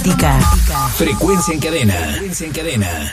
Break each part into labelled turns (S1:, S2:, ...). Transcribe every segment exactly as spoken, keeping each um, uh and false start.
S1: romántica. Frecuencia en cadena. Frecuencia en cadena.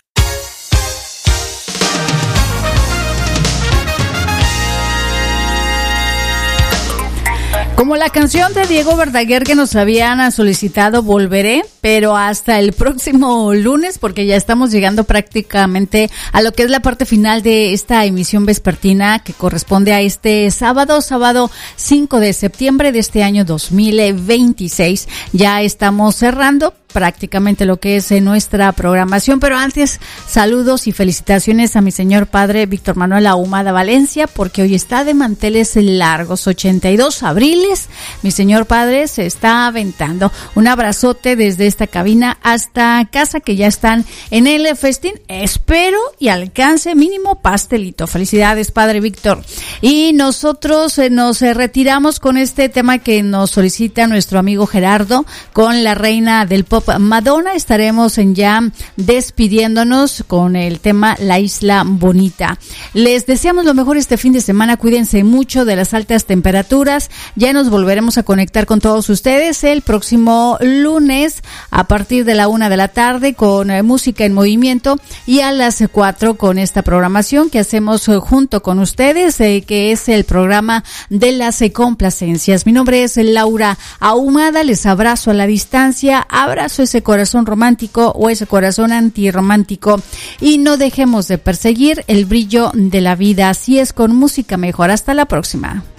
S2: Como la canción de Diego Verdaguer que nos habían solicitado, Volveré, pero hasta el próximo lunes, porque ya estamos llegando prácticamente a lo que es la parte final de esta emisión vespertina que corresponde a este sábado, sábado cinco de septiembre de este año dos mil veintiséis. Ya estamos cerrando prácticamente lo que es nuestra programación, pero antes saludos y felicitaciones a mi señor padre Víctor Manuel Ahumada Valencia, porque hoy está de manteles largos, ochenta y dos abriles, mi señor padre se está aventando. Un abrazote desde esta cabina hasta casa, que ya están en el festín, espero y alcance mínimo pastelito. Felicidades, padre Víctor. Y nosotros eh, nos eh, retiramos con este tema que nos solicita nuestro amigo Gerardo, con la reina del pop Madonna. Estaremos en ya despidiéndonos con el tema La Isla Bonita. Les deseamos lo mejor este fin de semana, cuídense mucho de las altas temperaturas. Ya nos volveremos a conectar con todos ustedes el próximo lunes a partir de la una de la tarde con eh, música en movimiento, y a las cuatro con esta programación que hacemos eh, junto con ustedes, eh, que es el programa de las eh, complacencias. Mi nombre es Laura Ahumada, les abrazo a la distancia, abrazo ese corazón romántico o ese corazón antirromántico, y no dejemos de perseguir el brillo de la vida. Así es, con música mejor. Hasta la próxima.